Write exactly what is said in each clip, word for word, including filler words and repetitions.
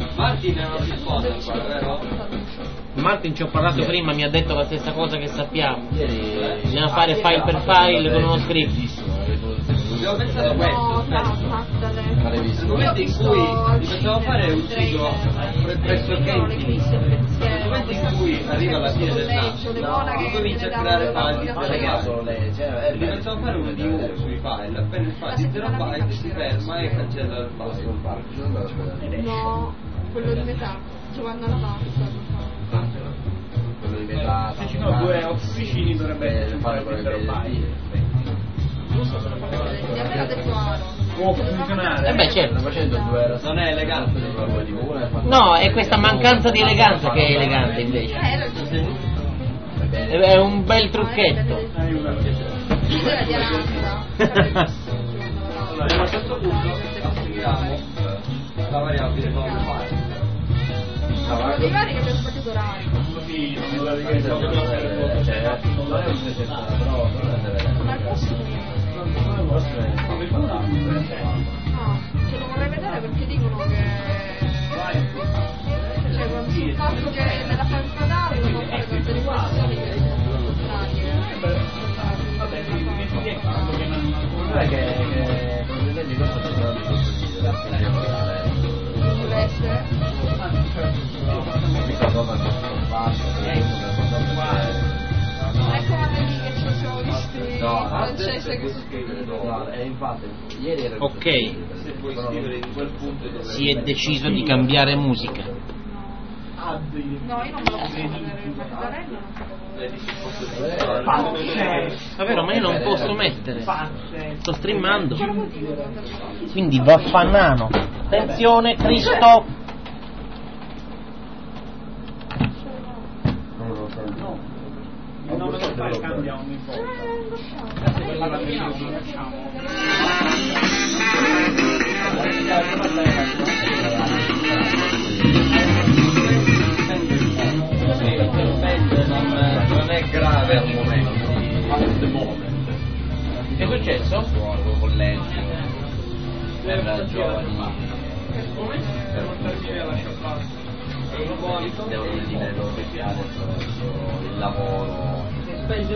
Martin non risponde ancora, vero? Martin ci ho parlato prima, mi ha detto la stessa cosa che sappiamo. Bisogna fare file per file con uno script. Abbiamo pensato a questo, nel momento in cui facciamo fare un ciclo pressoché infinito, nel momento in cui arriva alla fine del anno, comincia a creare file e facciamo fare un review sui file, appena il file di zero byte si ferma e cancella il file. No, quello di metà, giocando alla pasta. Quello di metà. Se ci sono due officini dovrebbe essere un file di zero byte. Può funzionare. Eh beh, certo. Facendo due Non è elegante. No, è questa mancanza di eleganza che è elegante invece. È un bel trucchetto. Allora, a questo punto assumiamo la variabile nome file. Devo arrivare che abbiamo sbagliato orario. Così non lo ricordo. Cioè, non è un necessario, però non deve essere. Ma il prossimo Ah, ce lo vorrei vedere perché dicono che cioè quando sul fatto che nella fase stradale non fare tutte le questioni che sono Non è che probabilmente questo è stato deve essere ecco guarda lì che ci siamo visti francese che e infatti ieri era Ok, Se vuoi scrivere in quel punto dove si è deciso di cambiare musica. no io non me lo posso vedere Magdalena Davvero, ma io non posso mettere. Sto streamando. cosa vuol dire? Quindi vaffannano. Attenzione, Cristo. Il nome del file cambia ogni volta. Quella la prima lo facciamo. non è grave al momento. Che è successo? Collegio per giovani Per non terminare la sciopata. devono venire adesso attraverso il lavoro. Penso.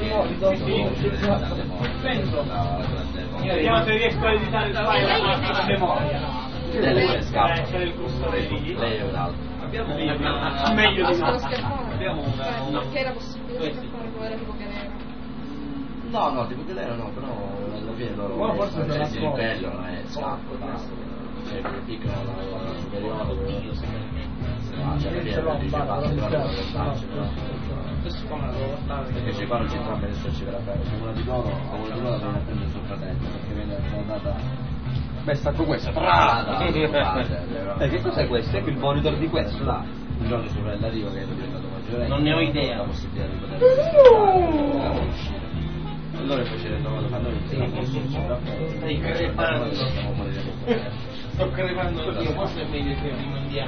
Vediamo se riesco a editare il file a memoria. Delle scappa. C'è il cursore lì. Lei è un altro. Abbiamo Lì una meglio di Posso no. scappare? abbiamo una Perché era possibile scappare con la tipo che era? No, no, tipo che lei no, però alla fine loro Ma forse se la si scuola. ribellano e scappo, basta. Cioè, più piccola la, la superiore, se no, cioè, via, dice, basta, però non lo faccio, però. Questo come lo Perché ci fanno entrambe le stesse per bene, se una di loro, a una di loro viene a prendere suo fratello, perché viene data. Beh, sta con questo. Strada, Eh, che cos'è questo? È il monitor di questo? là. Un giorno suo fratello arriva che è diventato maggiore. Non ne ho idea. La possibilità di poter uscire. Allora invece le trovato fanno il Stai crepando. Sto crepando io, forse è meglio che rimandiamo.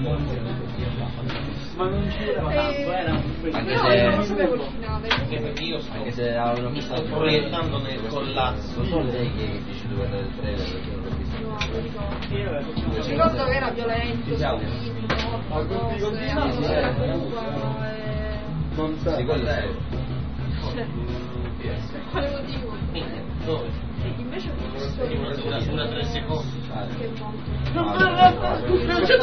Ma non c'era tanto, era un Anche Io se- non sapevo il finale. Anche perché io sto, Anche se avevano mi sto visto proiettando nel collasso. non so lei che dice due del trailer perché non l'ho visto. No, lo ricordo. Sì, Mi ricordo che era violento, Diciamo. spinto, cose, sì, anche sì, se era sì. comunque e... Non sa. Sì, quello è. Cioè, per quale motivo? Minchia, dove? E invece ho visto Dura, dura, dura tre secondi. che molto. Non c'è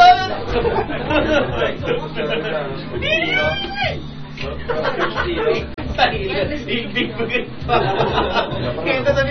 da il bip che fa che è andato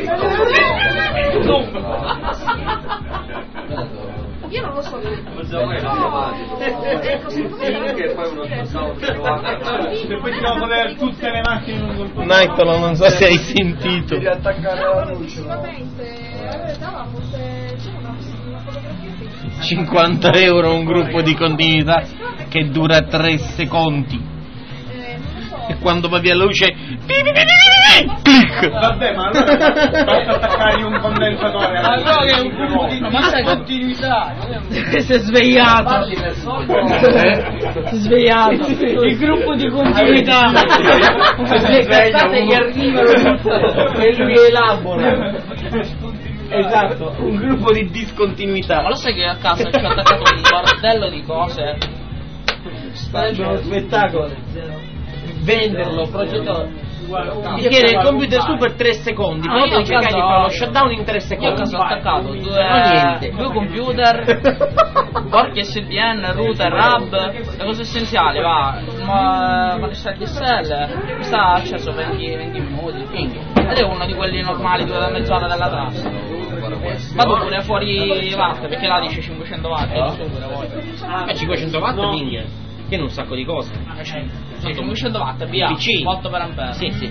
Io non lo so. Possiamo No, ecco, secondo me che poi uno E poi dobbiamo avere tutte le macchine lungo il ponte. Nightolo, non so se hai sentito. Devi attaccare la luce. Sicuramente dava molte. C'era una una fotografia bellissima. cinquanta euro un gruppo di continuità che dura tre secondi. Eh, non lo so. E quando va via la luce clic. Vabbè, ma allora basta attaccargli un condensatore. Allora è un gruppo di massa continuità. Si è svegliato. Si è svegliato. Il gruppo di continuità. Le cazzate gli arrivano e lui elabora. Esatto, un gruppo di discontinuità. Ma lo sai che a casa ci ho attaccato un bordello di cose? Sarebbe uno spettacolo. Venderlo, progetto. Ti chiede il computer su per tre secondi, poi io tu cercai di caso- fare lo shutdown in tre Io a secondi. casa ho attaccato Ma due, niente. due computer, porti S D N, router, hub, le cose essenziali, va, ma connessa D S L, mi sta acceso venti, venti minuti, ed è uno di quelli normali, due da mezz'ora della trassa. Vado pure fuori watt, perché là dice cinquecento watt, io so pure voi. Ma cinquecento watt minchia, che un sacco di cose. Sì, cinquecento watt, via, P C. otto per ampere. Sì, sì.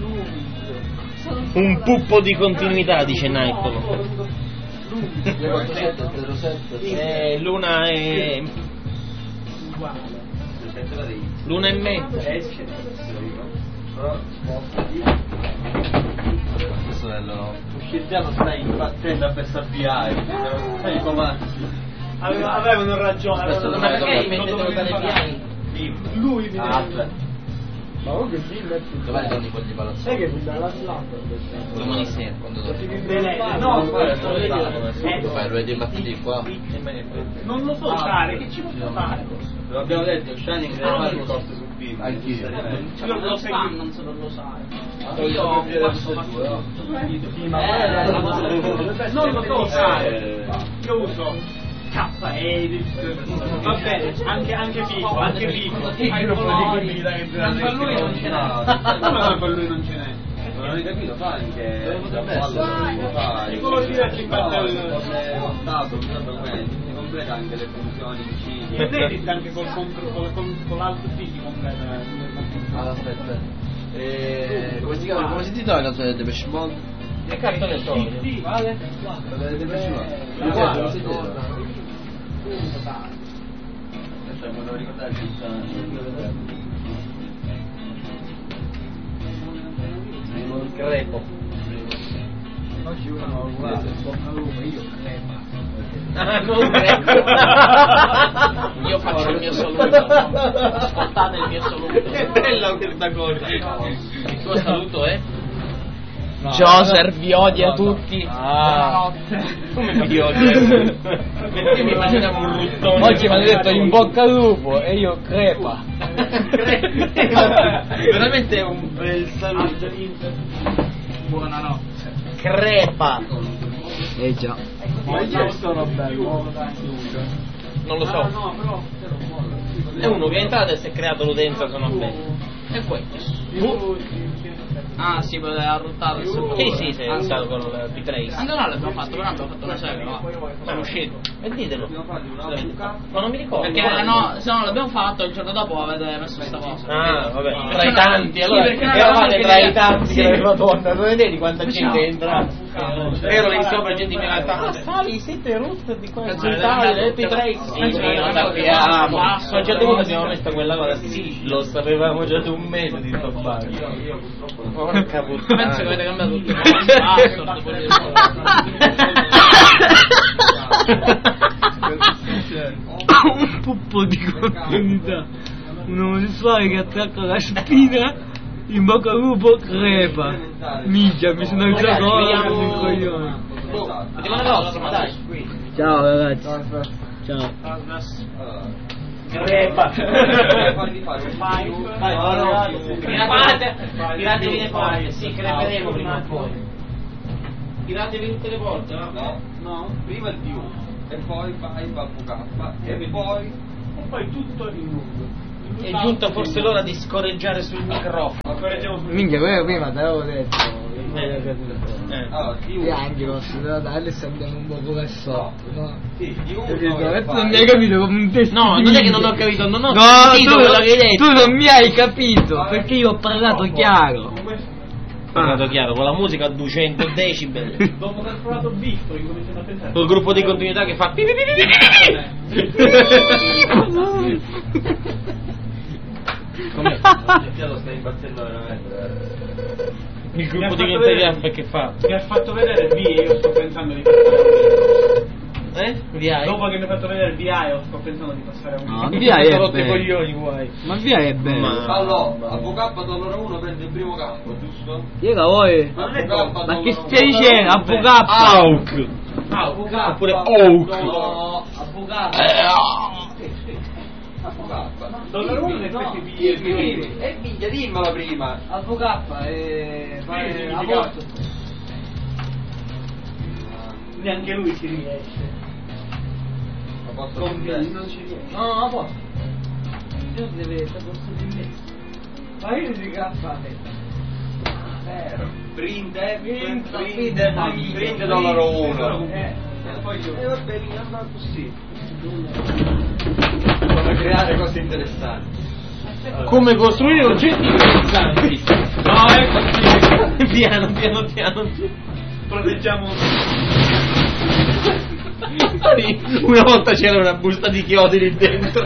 Un puppo di continuità, dice Nightcolo. Eh, l'una è... L'una e mezza. Scienziato stai impazzendo a pensare avviare. Sai i comandi. Aveva- avevano ragione, avevano Ma ragione. perché mi mettete a fare piani? Lui mi Ah, deve... aspetta. Ma comunque sì, metti... Dov'è Donny quegli palazzi? Sai che mi dà la slap? Domani sera. Quando dove No, fai? Lunedì martedì qua? non lo so usare, che ci posso fare? Lo abbiamo detto, Shining deve fare un corso su P I M. Anch'io. Io lo spam non so lo usare. Io Io passo passo due, no? Sì, ma non lo so usare. Io uso K E va bene, anche anche Pico, anche Pico. Ai colori. Tanto a lui non ce n'è. Come tanto a lui non ce n'è? Non hai capito, fa anche I colori diversi in base al... contato, si completa anche le funzioni vicine. Il Nedit anche col contro- col- con con l'alto P si completa. Ah, aspetta. Eh, come si chiama? Come si intitola la canzone del Depeche Mode? Che cazzo ne so? Sì, vale? Del Depeche Mode. Eh, Come si intitola? Adesso me lo ricordare il titolo. Crepo. Oggi uno guarda, il bocca al lupo, io crepa. Ah, non crepo. Io faccio il mio saluto. Ascoltate il mio saluto. È bella questa cosa. Il tuo saluto è? Joser vi odia tutti. Ah. Come mi odia? Perché mi immaginavo un ruttone. Oggi mi hanno detto in bocca al lupo e io crepa. Veramente è un bel saluto. Buonanotte. Crepa. Eh già. Ma io sono bello. Non lo so. No, però... È uno che è entrato e si è creato l'utenza, sono a me. E questo. Ah sì, poteva ruttare il secondo. Sì, sì, sei iniziato con il P Trace. Anche noi l'abbiamo fatto, però abbiamo fatto una serie, no? Sono uscito. E ditelo. Ma non mi ricordo. Perché no, se non l'abbiamo fatto il giorno dopo avete messo sta cosa. Ah, vabbè. Perché Tra i no- tanti, sì, allora. perché non Eravate eravamo tra anche i tanti sì. della donna, non vedi quanta gente Diciamo. è entrata. Ero lì sopra, gente mi ha detto, ah, sali, siete root di qua. Sultani, il P Trace. Sì, sì, lo sappiamo. A un certo punto abbiamo messo quella cosa, sì, lo sapevamo già da un mese di sto bar. Porca puttana. Penso che avete cambiato tutto. Password, pure il Un puppo di continuità. Un omosessuale che attacca la spina in bocca al lupo crepa. Minchia, mi sono alzato ora come un coglione. Settimana prossima, dai. Ciao ragazzi. Ciao. Crepa. Farvi fare un Tirate, tiratevi le porte, sì, creperemo prima o poi. Tiratevi tutte le porte, no? No, no, prima il più e poi fai il K e poi E poi tutto in lungo. È giunta forse l'ora di scorreggiare sul microfono. Minchia, quello prima te l'avevo detto. Eh. allora di Io uno anche posso darle se andiamo un po' come sotto, no? sì, di uno Adesso non mi hai capito come un testo. No, non è che non ho capito, non ho No, sentito tu, quello che hai detto. tu non mi hai capito, perché io ho parlato chiaro. Ho parlato chiaro, con la musica a duecento decibel. Dopo che ho provato Victor, incominciano a pensare. Col gruppo di continuità che fa pi pi pi pi pi. Come? lo stai impazzendo veramente. Il gruppo di continuità che fa? Mi ha fatto vedere B e io sto pensando di fare. Eh? V I? Dopo che mi hai fatto vedere il V I sto pensando di passare a un No, il V I è rotto i bello. coglioni, guai. Ma il V I è bello. Ma- Allora, A V K dollaro uno prende il primo campo, giusto? Io voi. Ma non è K Ma che dollaro stai uno. dicendo? A V K. Auk! Ah, V K Oppure Oak! No, A V K. Eh, ah. A V K. Dollaro uno in No, effetti dimmi, V I. dimmi. Eh, minchia, dimmelo prima. A V K e fare Sì, a sì, posto. Neanche lui si riesce. Ma posso Con dire? non ci riesce. No, no, a posto. Io ti deve essere posto di me. Ma io ti cappate. Vero. Print, eh, Print, print, print, print, print dollaro uno. Eh. Poi io. E vabbè, mi andava così. Per creare cose interessanti. Come costruire oggetti interessanti. No, ecco. Piano, piano, piano. Proteggiamo. Una volta c'era una busta di chiodi lì dentro.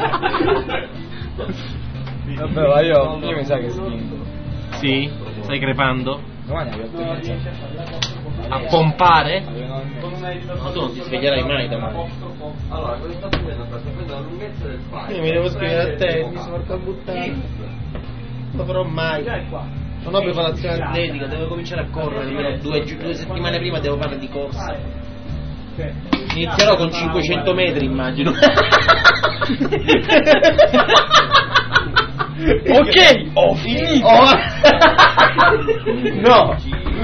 Vabbè, ma io, io mi sa che spingo. Sì? Stai crepando? Domani alle otto e mezza. A pompare? Alle nove e mezza. Ma tu non ti sveglierai mai domani. Allora, cosa sta facendo? Sta facendo la lunghezza del file. Io mi devo scrivere a te, mi sono porca buttata. Non lo farò mai. Non ho preparazione atletica, devo cominciare a correre. almeno Due, gi- due settimane prima devo fare di corsa. Inizierò con cinquecento metri, immagino. Ok, ho finito. Oh. No.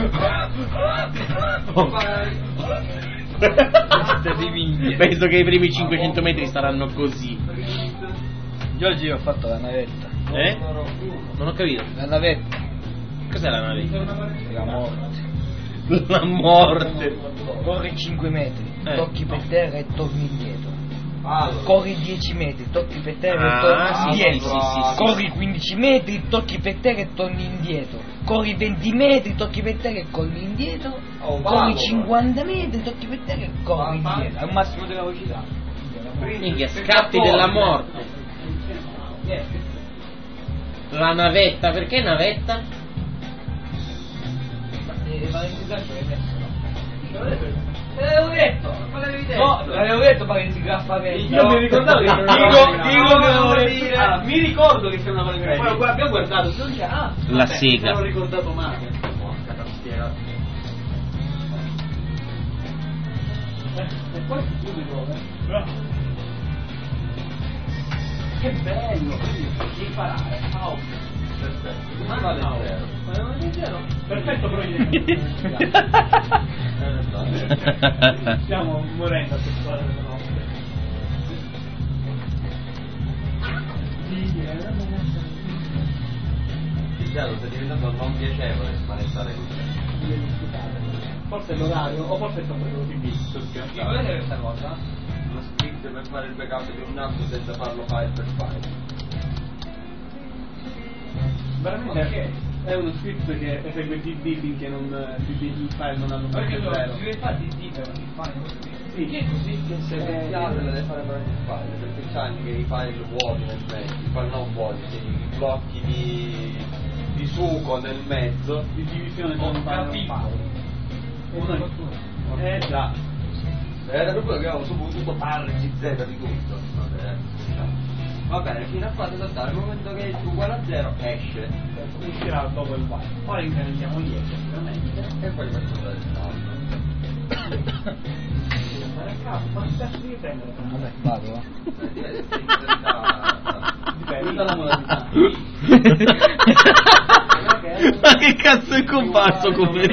Penso che i primi cinquecento metri saranno così. Io oggi ho fatto la navetta. Eh? Non ho capito. La navetta. Cos'è la navetta? La morte. La morte. Corri cinque metri, Eh. tocchi per terra e torni indietro. Allora. Corri dieci metri, tocchi per terra Ah, e torni sì, indietro. sì, sì, sì, Corri quindici metri, tocchi per terra e torni indietro. Corri venti metri, tocchi per terra e corri indietro. Oh, Corri vago, cinquanta metri, tocchi per terra e corri indietro. Al massimo della velocità. Minchia, scatti della morte. La navetta, perché navetta? Te l'avevo detto, ma l'avevi detto? No, l'avevo detto ma che si graffa vecchio. Io mi ricordavo che Dico- dico, dico che non volevo dire. dire. Ah, mi ricordo che sei una palestra. Poi gu- abbiamo guardato, non c'è. Ah, La vabbè, sega. mi ero ricordato male. Porca tastiera. E poi subito, eh. Che bello, quindi imparare. Ah, Perfetto. Ma vale zero. Ma non è zero. Perfetto, però io stiamo morendo a quest'ora della notte. Chiaro, sta diventando non piacevole smanettare così. Forse è l'orario, o forse è stato così visto. Chi volete questa cosa? Uno script per fare il backup di un app senza farlo file per file. Veramente è uno script che esegue il D D finché non, il file non hanno fatto zero. Sì, che è così? Se il file deve fare per il file, perché c'è anche i file vuoti nel mezzo, i file non vuoti, i blocchi di, di sugo nel mezzo. Di divisione tra un file e un file. Eh già. Era per quello che avevamo subito parli G Z di tutto. Vabbè, va bene, fino a quando saltare, al momento che è uguale a zero esce. Uscirà dopo il while. Ora incrementiamo dieci ovviamente. E poi facciamo dare il salto. Ma cazzo, ma che cazzo devi prendere? Vabbè, vado, va. Dipende dalla modalità. Ma che cazzo è comparso come?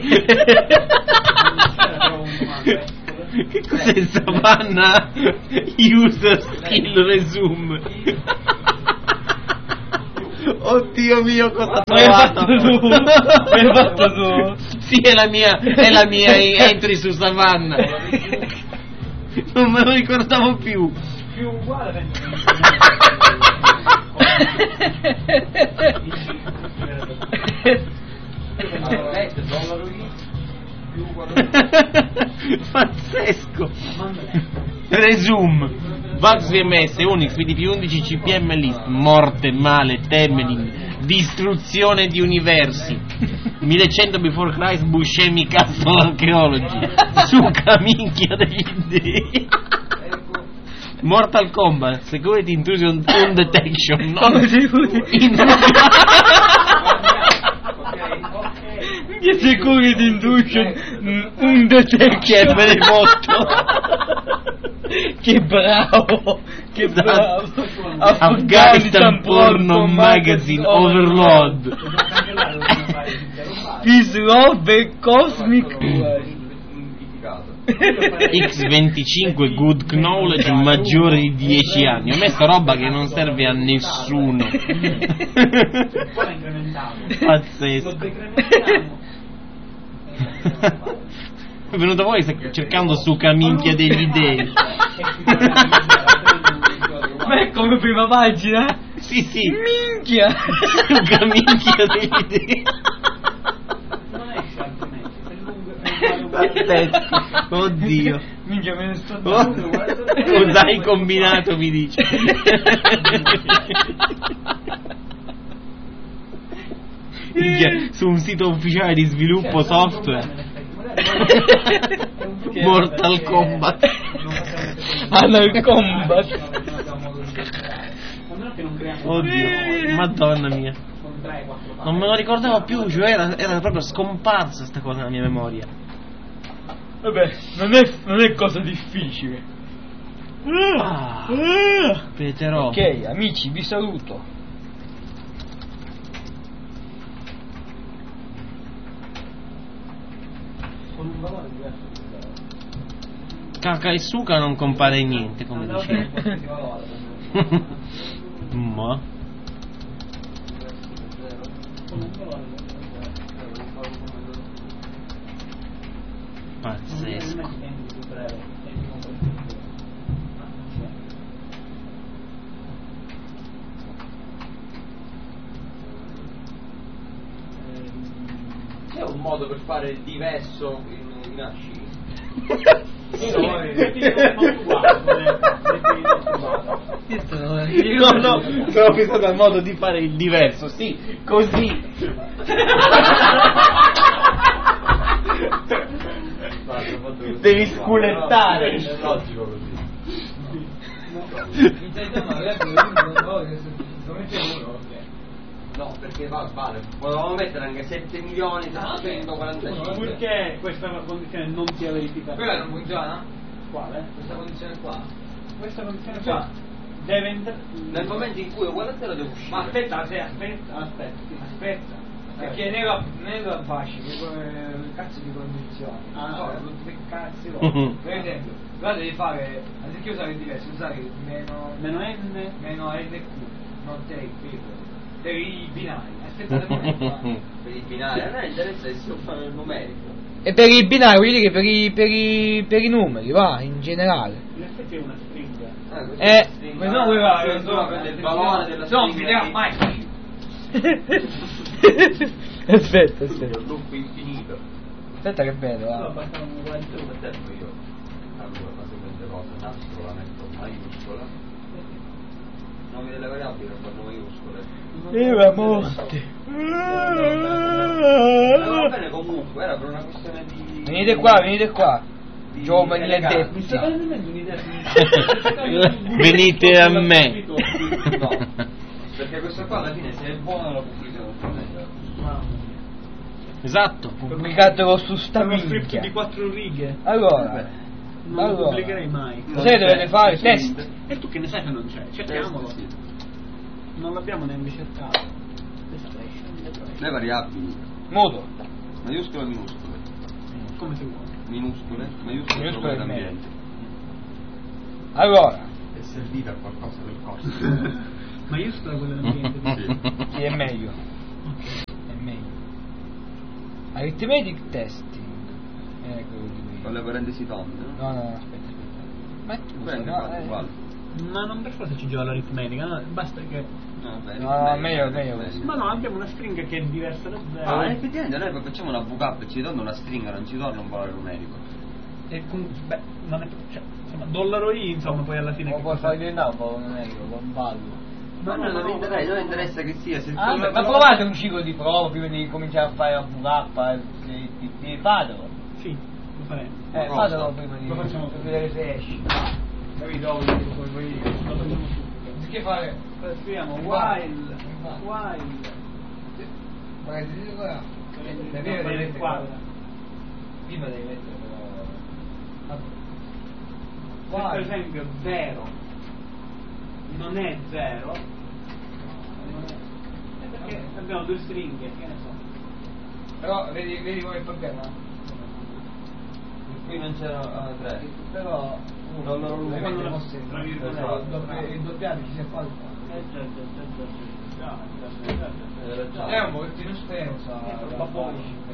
Che cos'è Savanna? User skill resume. Oddio mio, cosa Ma hai fatto tu? L'hai fatto tu? Sì, è la mia, è la mia entry su Savanna. Non me lo ricordavo più. Più uguale penso Pazzesco. Resume. Vax V M S, Unix, P D P undici, C P M list, morte, male, Temeling, distruzione di universi, millecento before Christ, Buscemi, Castle Archaeology, succa minchia degli dei. Mortal Kombat, Security Intrusion Undetection, no? Che Security Intrusion Undetection, me ne foto. Che bravo, che bravo. Afghanistan Porno Magazine Overload. Peace Love Cosmic X venticinque Good Knowledge maggiore di dieci anni. Ho messo roba che non serve a nessuno. Pazzesco. È venuto voi cercando succa minchia degli dei. Ma è come prima pagina? Sì, sì. Minchia. Succa minchia degli dei. Pazzesco. Oddio. Minchia, me ne sto Oh, dando. cosa hai combinato, mi dice. Minchia, su un sito ufficiale di sviluppo software. Mortal Kombat. Anal Combat. Oddio, madonna mia. Non me lo ricordavo più, cioè era, era proprio scomparsa sta cosa nella mia memoria. Vabbè, non è, non è cosa difficile. Ah, Peterò. Ok, amici, vi saluto. Caca e suca non compare niente, come dicevo. Ma pazzesco. C'è un modo per fare diverso in, in A C? No, no, sono pensato al modo di fare il diverso, sì, così. Devi sculettare. Logico così. No, perché va, vale. Potevamo mettere anche sette milioni settecentoquarantacinque. Perché questa condizione non sia verificata? Quella non funziona? Quale? Questa condizione qua. Questa condizione Qua. qua deve entrare. Nel momento in cui è uguale a zero deve uscire. Ma aspetta, se aspetta, aspetta, aspetta. Perché nella, nella fascia che eh, cazzo di condizioni, Ah, no, eh. tutte che cazzo vuoi. Per esempio, là devi fare, anziché usare il diverso, usare il meno, meno n, meno n q, non te il per i binari. Aspettate un momento. Per i binari, a me interessa che si fare il numerico. E per i binari, vuol dire che per i, per i, per i numeri, va, in generale. In effetti è una stringa. Ah, questo Eh, è stringa. questo non voleva- Ah, questo non- prende il valore della non stringa finirà di- mai. Aspetta, aspetta. Il loop infinito. Aspetta che vedo, No, va. basta un uguale. Come tempo io? Allora, la seguente cosa, nastro la metto maiuscola. Nomi delle variabili non fanno maiuscole. E la morte. Va bene comunque, era per una questione di... Venite qua, venite qua. di Giovani eleganza. addetti. Mi sta venendo un'idea. Venite a me. No, perché questo qua alla fine se è buono lo pubblichiamo su meglio. Esatto. Pubblicatelo su sta È uno script minchia. di quattro righe. Allora, Non lo allora. pubblicherei mai. Cos'è dovete fare? Test. E tu che ne sai che non c'è? Cerchiamolo. Non l'abbiamo neanche cercato. Le variabili, Muto. maiuscole e minuscole. Come si vuole. Minuscole, maiuscole, Minuscole e è ambiente. Allora, È servita a qualcosa del corso. Maiuscola quella dell'ambiente. sì, è meglio. È meglio. Arithmetic testing. Eh, quello di Con le parentesi tonde, no? No, no, no, aspetta, aspetta. Ma tu Prende no, fatto eh. uguale. Ma non per forza ci gioca l'aritmetica, no? Basta che. No, vabbè, No, meglio, meglio, meglio. meglio. Ma no, abbiamo una stringa che è diversa da zero. Ah, effettivamente noi facciamo una V K e ci torna una stringa, non ci torna un valore numerico. E comunque, beh, non è. Cioè, insomma, dollaro I, insomma, poi alla fine... Ma puoi fare diventare un po' un euro, un ballo. Ma non, non, interessa, non interessa che sia. Se ah, ma provate un ciclo di prova prima di cominciare a fare la V K, fatelo. Sì, lo faremo. Eh, fatelo prima di... Lo facciamo per vedere se esci. Capito? Poi poi lo facciamo subito. Che fare? Scriviamo while, while. Ma che ti dico qua? Le mie delle lettere qua. Prima delle lettere però. Se per esempio zero non è zero, è perché abbiamo due stringhe, che ne so. Però vedi, vedi come è il problema? Qui non c'era ah, tre. Però uno allora uno Quando quando la- fosse tra virgolette, il doppiato ci si è fatto. Eh già, già, già, già, già, già, già, già. È un pochettino speso Eh, la poi.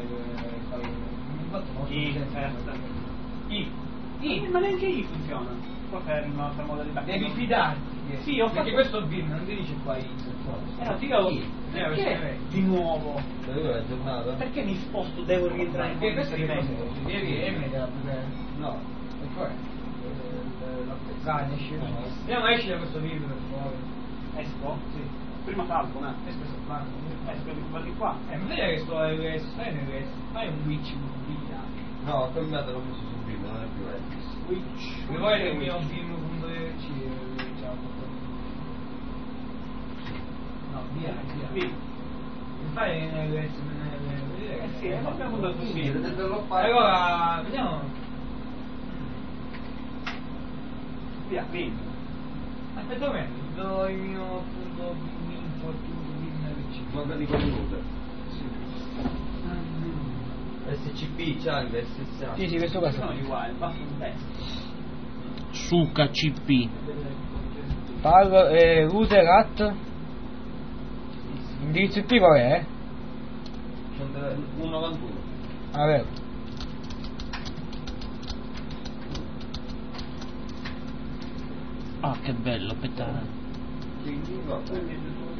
I, certo. I. I, ma neanche I funziona. Questa è la nostra modalità. Devi fidarti. Sì, ho perché fatto- questo film non ti dice qua I. Eh, no, io I. perché di nuovo? Dove è giornata? Perché mi sposto, devo rientrare in Perché questo è riferimento? Ieri M della No. E poi? Dai, esci. Andiamo esci da questo video per favore. Esco? Sì. Prima salgo, no? Esco sto qua. Esco di qua di qua. Eh, ma vedere che sto a U S, fai un U S, fai un Witch via. No, ho cambiato, l'ho messo sul film, non è più Elvis. Witch. Se vuoi il mio film.c diciamo. No, via, via. Sì. Fai un U S, vedere. Eh sì, abbiamo dato un video. Allora, vediamo. Via, vedi. Aspetta un momento, do il mio punto info, punto bin. Manca di contenuto. S C P, Chang, S S A. Sì, sì, questo qua. Sono uguali, basta un testo. Suca C P. Parlo, eh, router at... Indirizzo I P qual è? uno novantuno. Ah, vero. Ah, che bello, aspetta. Quindi va bene.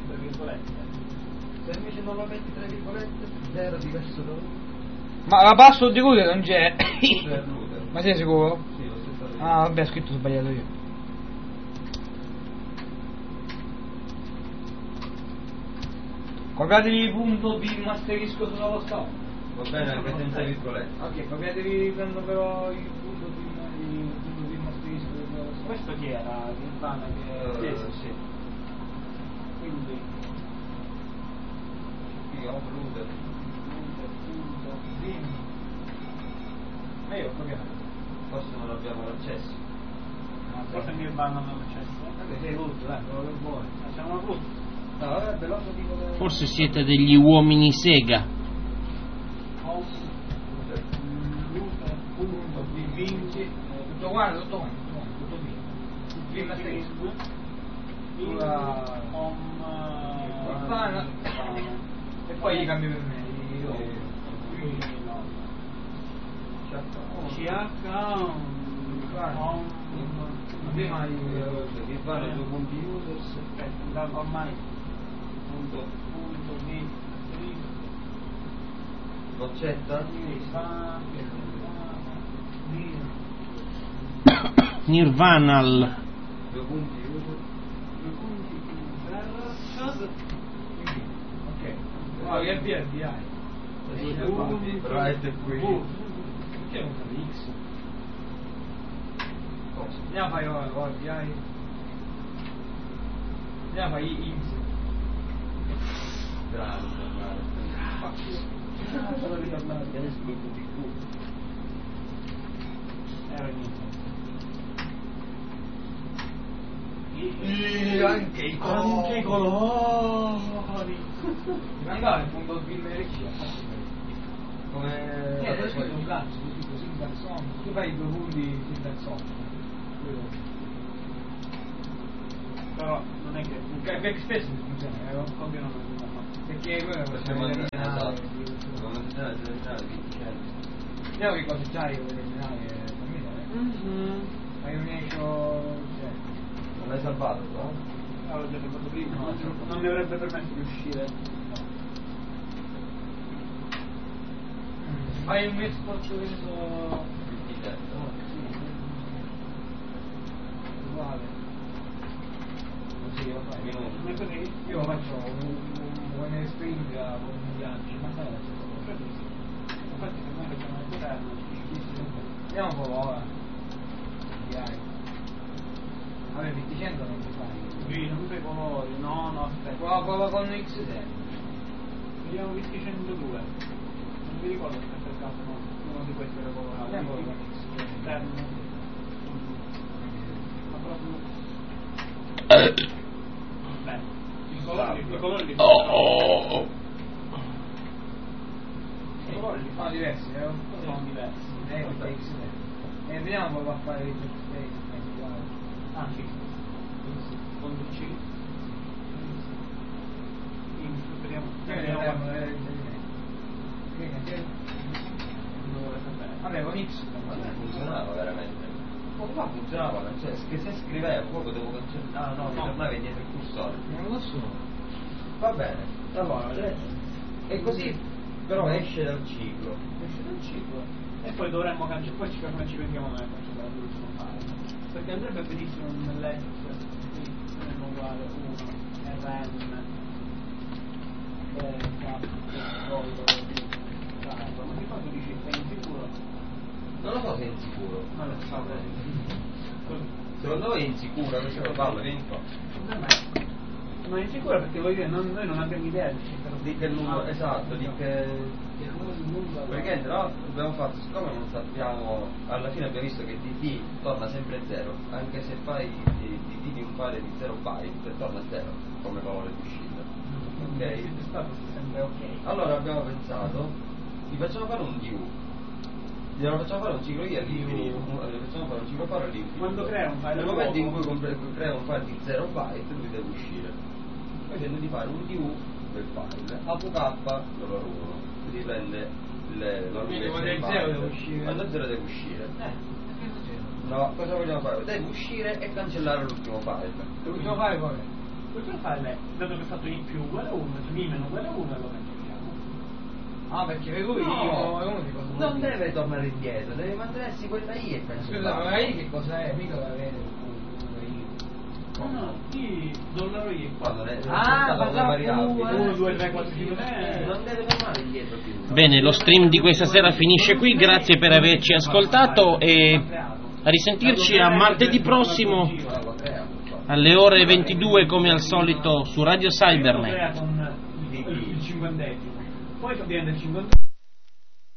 Se invece non lo metti tra virgolette, zero diverso da uno. Ma la password di router non c'è. Per router. Ma sei sicuro? Sì, lo stesso. Ah, vabbè, ho scritto sbagliato io. Copiatevi punto bin asterisco sulla vostra opera. Va bene anche senza virgolette. Ok, copiatevi prendo però il punto bin, il punto bin asterisco sulla vostra opera. Questo chi era? Quintana che... Eh, sì. Quindi... Qui ho un router. punto, Bin. Ma io ho copiato. Forse non abbiamo l'accesso. forse mi bannano l'accesso. Vabbè, sei rotto, dai, quello che vuoi. Facciamo una brutta. No, vabbè, veloce dico che... Forse siete degli uomini sega. Home, router, punto, vinci, tutto quanto, tutto quanto, tutto quanto, tutto bene. Bin asterisco. Sulla... home... Pana. E poi gli cambio per me. Io... C H home... Prima Che fanno due punti users. Aspetta, ormai punto, punto di Lo accetta? Nirvanal. Due punti user. ok. No, che è via, via. Due punti, right qui. Perché non fai X? Cosa? Andiamo a fare ora, ora, via. Andiamo a fare X. Grande, grande. Sono ritornato. Adesso due punti Q. era inizio. E anche i colori. Anche i colori. Andava il punto di energia. Come... Eh, adesso è un cazzo, così, così un cazzone. Tu fai i due punti sul cazzone. Però non è che Che backspace non funziona, eh? copia non è Perché quello è Perché per mandare eliminare. esatto. Non mandare eliminare vincenzi. Vediamo che cosa c'hai per eliminare famiglia, eh? Fai un escio. Non l'hai salvato, no? Ah, l'ho già fatto prima, no, non mi avrebbe permesso di uscire. Fai un export che ne so. ventitré, no? Non è così? Io faccio un un string con un viaggio, ma sai adesso? Infatti se noi facciamo il governo, Vediamo un po' ora. Vabbè, venti-cento non mi fai. sì, non mi fai colori, no, no, aspetta. Prova, prova con X sei. Vediamo visti centodue. Non mi ricordo se per caso no. Uno di questi era colorato. Vediamo con X sei. Esterno. Ma proprio. Beh, i colori, i colori li Oh. I colori li Sono diversi, eh? sono diversi. Eh, X sei. E vediamo come va a fare il X sei. Ah, sì. Con il C. Speriamo. Vediamo. Vabbè, con X. Ma non funzionava veramente. Poco fa funzionava, cioè che se scrivevo poi potevo cancellare. Ah no, mi tornava indietro il cursore. Non lo so. Va bene, allora adesso. E così però esce dal ciclo. Esce dal ciclo. E poi dovremmo cancellare, poi ci, come ci pensiamo noi a cancellare l'ultimo file. Perché andrebbe benissimo nell'X, non è uguale, uno, rm, eh, cap, controllo, salvo. Ma che cosa dici? Sei insicuro? Non lo so se è insicuro. Non lo so. Secondo voi è insicuro? Questo lo parlo, vieni qua. Ma è insicuro perché voglio dire, non, noi non abbiamo idea di che Di che numero, esatto, di che. Perché no? Abbiamo fatto, siccome non sappiamo, alla fine abbiamo visto che D T torna sempre zero, anche se fai D T di un file di zero byte, torna zero come valore di uscita. Ok? sempre ok. Allora abbiamo pensato, gli facciamo fare un D U. Glielo facciamo fare un ciclo io all'infinito, gli facciamo fare un ciclo fare all'infinito. Quando crea un file nel momento in cui compre- crea un file di zero byte, lui deve uscire. Poi tende di fare un D U del file, A V K lo uno, quindi prende le, la Quindi lunghezza quando è del zero file. deve uscire. Quando è zero deve uscire. Eh, No, cosa vogliamo fare? Deve uscire e cancellare l'ultimo file. l'ultimo file poi. Questo file è, dato che è fatto i più uguale a uno, mi meno uguale a uno, lo cancelliamo. Ah, perché per lui No, è uno di cosa non deve tornare indietro, deve mantenersi quella I e cancellare. Scusa, ma I che cosa è? Mica la vede No, no, I, dollaro I. Quando ne- Ah, la parlavo variabile. tu, uno, due, tre, quattro, cinque, sei. Non deve tornare indietro più. Bene, lo stream di questa sera finisce qui, grazie per averci ascoltato e a risentirci a martedì prossimo alle ore ventidue come al solito su Radio Cybernet. Con il cinquantesimo. Poi diventa il cinquantesimo.